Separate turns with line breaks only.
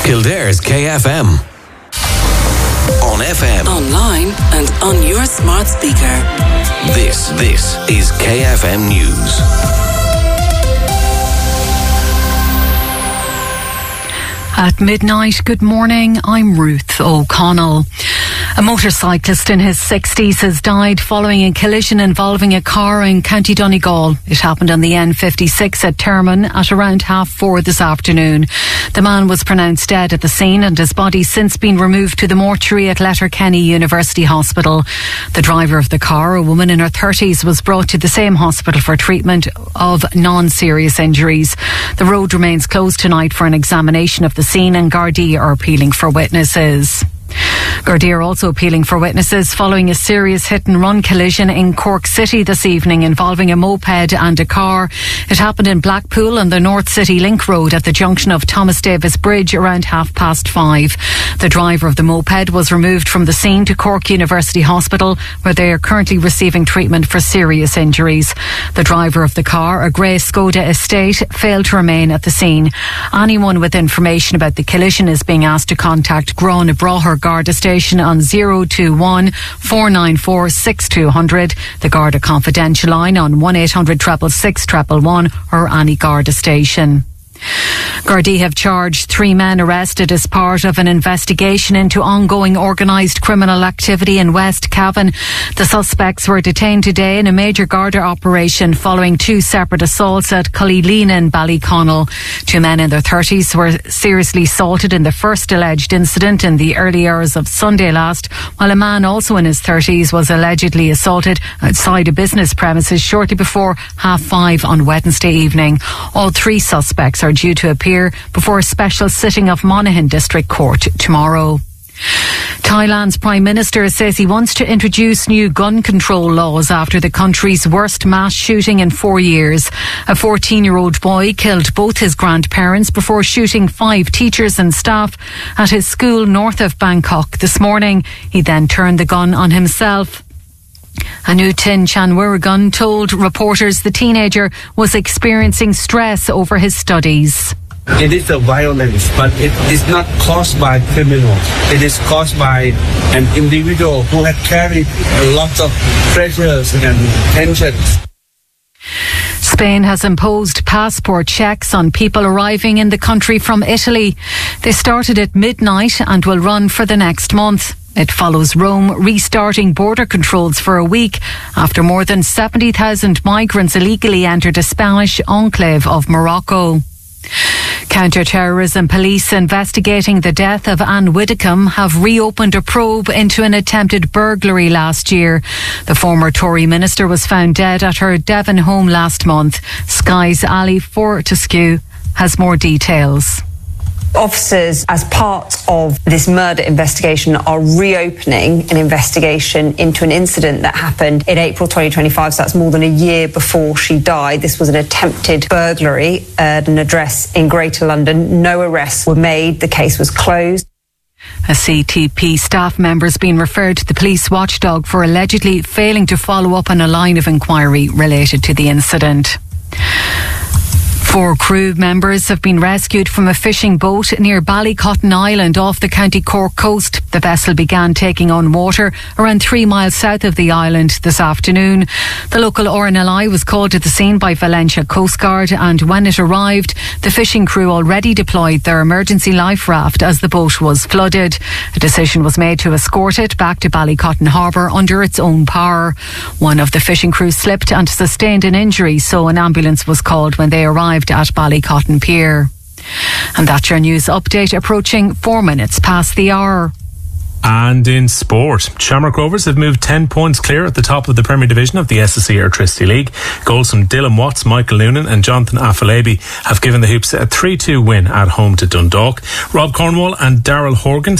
Kildare's KFM. On FM.
Online and on your smart speaker.
This is KFM News.
At midnight, good morning, I'm Ruth O'Connell. A motorcyclist in his 60s has died following a collision involving a car in County Donegal. It happened on the N56 at Termon at around 4:30 this afternoon. The man was pronounced dead at the scene and his body since been removed to the mortuary at Letterkenny University Hospital. The driver of the car, a woman in her 30s, was brought to the same hospital for treatment of non-serious injuries. The road remains closed tonight for an examination of the scene and Gardaí are appealing for witnesses. Gardaí are also appealing for witnesses following a serious hit-and-run collision in Cork City this evening involving a moped and a car. It happened in Blackpool on the North City Link Road at the junction of Thomas Davis Bridge around 5:30. The driver of the moped was removed from the scene to Cork University Hospital, where they are currently receiving treatment for serious injuries. The driver of the car, a grey Skoda Estate, failed to remain at the scene. Anyone with information about the collision is being asked to contact Grona Broher Garda Station on 021 494 6200, the Garda Confidential line on 1800 666 111 or any Garda station. Gardaí have charged 3 men arrested as part of an investigation into ongoing organised criminal activity in West Cavan. The suspects were detained today in a major Garda operation following 2 separate assaults at Culleelina and Ballyconnell. 2 men in their 30s were seriously assaulted in the first alleged incident in the early hours of Sunday last, while a man also in his 30s was allegedly assaulted outside a business premises shortly before 5:30 on Wednesday evening. All 3 suspects are due to appear before a special sitting of Monaghan District Court tomorrow. Thailand's Prime Minister says he wants to introduce new gun control laws after the country's worst mass shooting in 4 years. A 14-year-old boy killed both his grandparents before shooting 5 teachers and staff at his school north of Bangkok this morning. He then turned the gun on himself. Anutin Chanwiragun told reporters the teenager was experiencing stress over his studies.
It is a violence, but it is not caused by criminals. It is caused by an individual who had carried a lot of pressures and tensions.
Spain has imposed passport checks on people arriving in the country from Italy. They started at midnight and will run for the next month. It follows Rome restarting border controls for a week after more than 70,000 migrants illegally entered a Spanish enclave of Morocco. Counter-terrorism police investigating the death of Anne Widdecombe have reopened a probe into an attempted burglary last year. The former Tory minister was found dead at her Devon home last month. Sky's Ali Fortescue has more details.
Officers, as part of this murder investigation, are reopening an investigation into an incident that happened in April 2025, so that's more than a year before she died. This was an attempted burglary at an address in Greater London. No arrests were made. The case was closed.
A CTP staff member has been referred to the police watchdog for allegedly failing to follow up on a line of inquiry related to the incident. 4 crew members have been rescued from a fishing boat near Ballycotton Island off the County Cork coast. The vessel began taking on water around 3 miles south of the island this afternoon. The local RNLI was called to the scene by Valentia Coast Guard, and when it arrived, the fishing crew already deployed their emergency life raft as the boat was flooded. A decision was made to escort it back to Ballycotton Harbour under its own power. One of the fishing crew slipped and sustained an injury, so an ambulance was called when they arrived at Ballycotton Pier. And that's your news update, approaching 4 minutes past the hour.
And in sport, Shamrock Rovers have moved 10 points clear at the top of the Premier Division of the SSE Airtricity League. Goals from Dylan Watts, Michael Noonan and Jonathan Afolabi have given the Hoops a 3-2 win at home to Dundalk. Rob Cornwall and Daryl Horgan